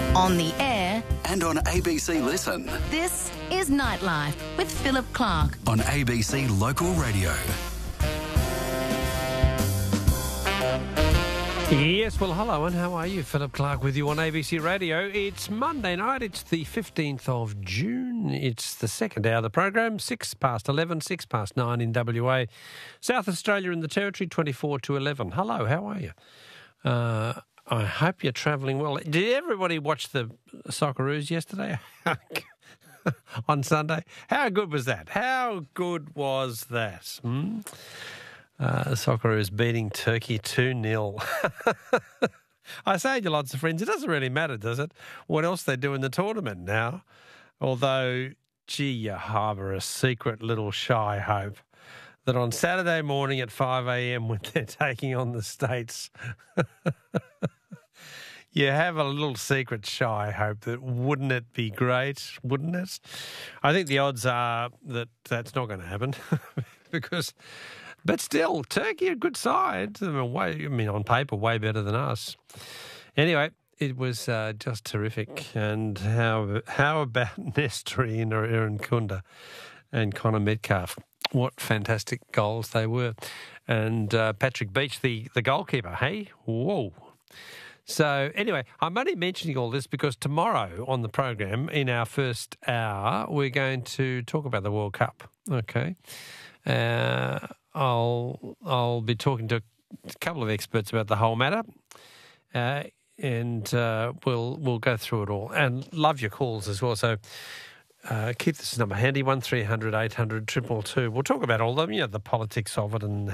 On the air, and on ABC Listen. this is Nightlife with Philip Clark. On ABC Local Radio. Yes, well, hello, and how are you? Philip Clark with you on ABC Radio. It's Monday night. It's the 15th of June. It's the second hour of the program, 6 past 11, 6 past 9 in WA. South Australia and the Territory, 24 to 11. Hello, how are you? I hope you're travelling well. Did everybody watch the Socceroos yesterday? On Sunday? How good was that? How good was that? Socceroos beating Turkey 2-0. I say to lots of friends, it doesn't really matter, does it, what else they do in the tournament now? Although, gee, you harbour a secret little shy hope that on Saturday morning at 5 a.m. when they're taking on the States, you have a little secret shy hope that wouldn't it be great, wouldn't it? I think the odds are that that's not going to happen because... But still, Turkey, a good side. On paper, way better than us. Anyway, it was just terrific. And how about Nestori, Aaron Kunda and Connor Metcalf? What fantastic goals they were. And Patrick Beach, the goalkeeper, hey? Whoa. So anyway, I'm only mentioning all this because tomorrow on the program, in our first hour, we're going to talk about the World Cup, okay? I'll be talking to a couple of experts about the whole matter, and we'll go through it all. And love your calls as well. So keep this number handy: 1300 800 222. We'll talk about all of them, the politics of it and